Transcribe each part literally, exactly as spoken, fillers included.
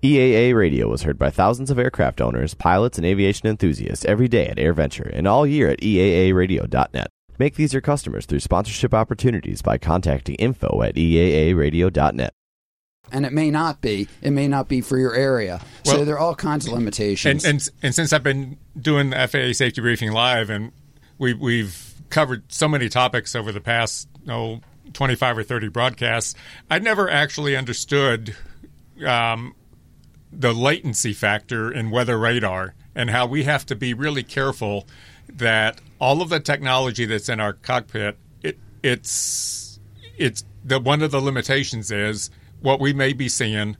E A A Radio is heard by thousands of aircraft owners, pilots, and aviation enthusiasts every day at AirVenture and all year at E A A radio dot net. Make these your customers through sponsorship opportunities by contacting info at E A A radio dot net. And it may not be. It may not be for your area. Well, so there are all kinds of limitations. And, and, and since I've been doing the F A A Safety Briefing Live, and we, we've covered so many topics over the past oh, twenty-five or thirty broadcasts, I never actually understood um, the latency factor in weather radar and how we have to be really careful that all of the technology that's in our cockpit, it, it's it's the one of the limitations is what we may be seeing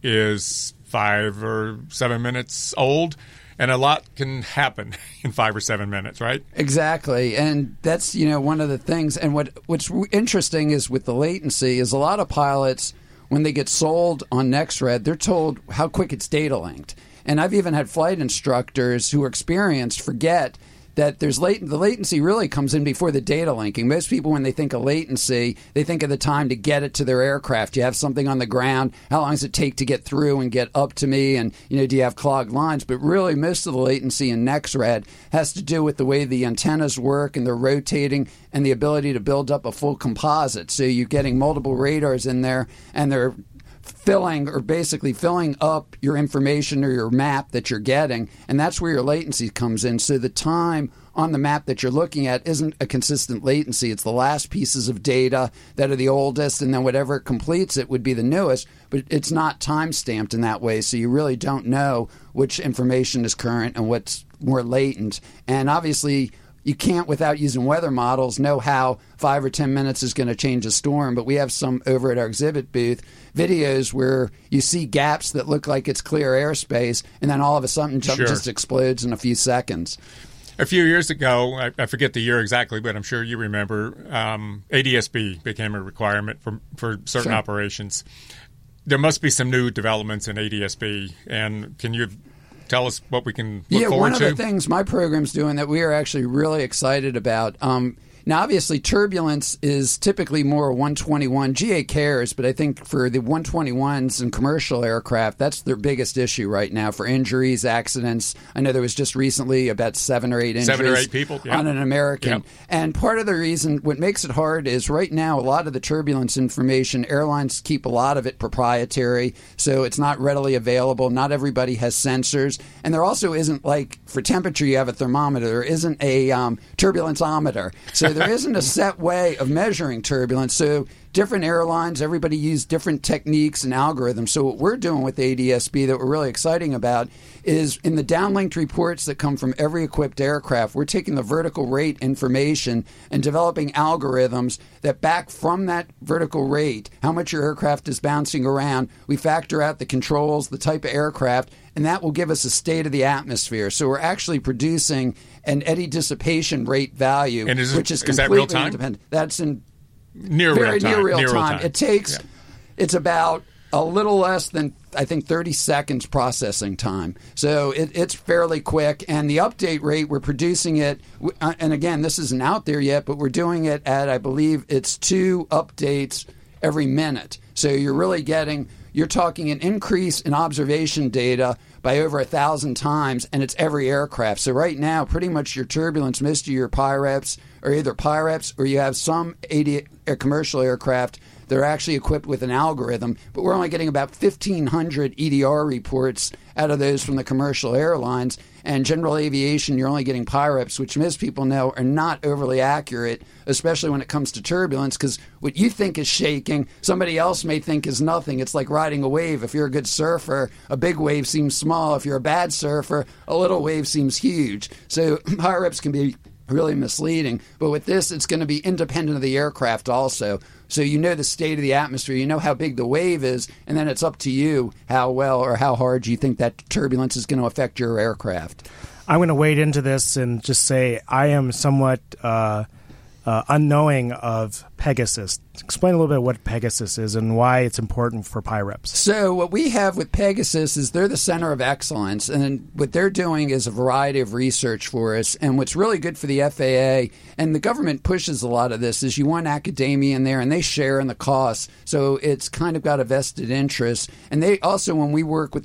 is five or seven minutes old, and a lot can happen in five or seven minutes, right? Exactly, and that's you know one of the things. And what what's interesting is with the latency is a lot of pilots, when they get sold on NextRed, they're told how quick it's data linked. And I've even had flight instructors who are experienced forget that there's latent, the latency really comes in before the data linking. Most people, when they think of latency, they think of the time to get it to their aircraft. You have something on the ground. How long does it take to get through and get up to me? And, you know, do you have clogged lines? But really, most of the latency in NextRed has to do with the way the antennas work and they're rotating and the ability to build up a full composite. So you're getting multiple radars in there, and they're filling or basically filling up your information or your map that you're getting, and that's where your latency comes in. So the time on the map that you're looking at isn't a consistent latency. It's the last pieces of data that are the oldest, and then whatever completes it would be the newest, but it's not time-stamped in that way, so you really don't know which information is current and what's more latent. And obviously, you can't, without using weather models, know how five or ten minutes is going to change a storm. But we have some over at our exhibit booth videos where you see gaps that look like it's clear airspace, and then all of a sudden something Sure. just explodes in a few seconds. A few years ago, I, I forget the year exactly, but I'm sure you remember, um, A D S B became a requirement for, for certain Sure. operations. There must be some new developments in A D S B, and can you tell us what we can look yeah, forward one of to? the things my program's doing that we are actually really excited about. Um, now, obviously, turbulence is typically more one twenty-one. G A cares, but I think for the one twenty-ones and commercial aircraft, that's their biggest issue right now for injuries, accidents. I know there was just recently about seven or eight injuries Seven or eight people yeah. on an American. Yep. And part of the reason, what makes it hard is right now, a lot of the turbulence information, airlines keep a lot of it proprietary, so it's not readily available. Not everybody has sensors. And there also isn't, like, for temperature, you have a thermometer. There isn't a um, turbulenceometer. So there isn't a set way of measuring turbulence. So different airlines, everybody use different techniques and algorithms. So what we're doing with A D S B that we're really exciting about is in the downlinked reports that come from every equipped aircraft, we're taking the vertical rate information and developing algorithms that back from that vertical rate, how much your aircraft is bouncing around. We factor out the controls, the type of aircraft, and that will give us a state of the atmosphere. So we're actually producing an eddy dissipation rate value, and is it, which is is completely that real time? independent. That's in Near very real time. near real near time. time. It takes, yeah. it's about a little less than, I think, thirty seconds processing time. So it, it's fairly quick. And the update rate, we're producing it, uh, and again, this isn't out there yet, but we're doing it at, I believe, it's two updates every minute. So you're really getting, you're talking an increase in observation data by over a thousand times, and it's every aircraft. So right now, pretty much your turbulence, most of your P I R E Ps are either P I R E Ps or you have some eighty commercial aircraft that are actually equipped with an algorithm, but we're only getting about fifteen hundred E D R reports out of those from the commercial airlines. And general aviation, you're only getting P I R E Ps, which most people know are not overly accurate, especially when it comes to turbulence, because what you think is shaking, somebody else may think is nothing. It's like riding a wave. If you're a good surfer, a big wave seems small. If you're a bad surfer, a little wave seems huge. So P I R E Ps can be really misleading. But with this, it's going to be independent of the aircraft also. So you know the state of the atmosphere, you know how big the wave is, and then it's up to you how well or how hard you think that turbulence is going to affect your aircraft. I'm going to wade into this and just say I am somewhat uh, uh, unknowing of Pegasus. Explain a little bit what Pegasus is and why it's important for P I R E Ps. So what we have with Pegasus is they're the center of excellence, and what they're doing is a variety of research for us. And what's really good for the F A A, and the government pushes a lot of this, is you want academia in there, and they share in the costs. So it's kind of got a vested interest. And they also, when we work with